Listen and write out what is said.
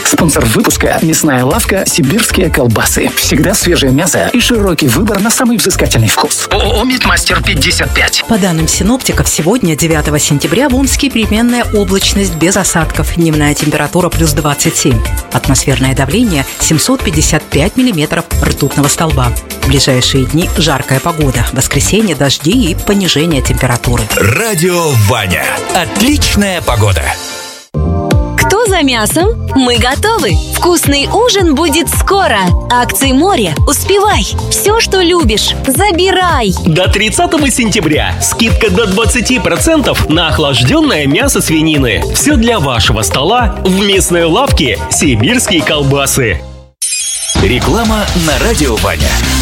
Спонсор выпуска – мясная лавка «Сибирские колбасы». Всегда свежее мясо и широкий выбор на самый взыскательный вкус. ООО «Мидмастер 55». По данным синоптиков, сегодня, 9 сентября, в Омске переменная облачность без осадков. Дневная температура плюс 27. Атмосферное давление 755 миллиметров ртутного столба. В ближайшие дни жаркая погода. В воскресенье дожди и понижение температуры. Радио Ваня. Отличная погода. Кто за мясом? Мы готовы. Вкусный ужин будет скоро. Акции «Море». Успевай. Все, что любишь, забирай. До 30 сентября. Скидка до 20% на охлажденное мясо свинины. Все для вашего стола в мясной лавке «Сибирские колбасы». Реклама на Радио Ваня.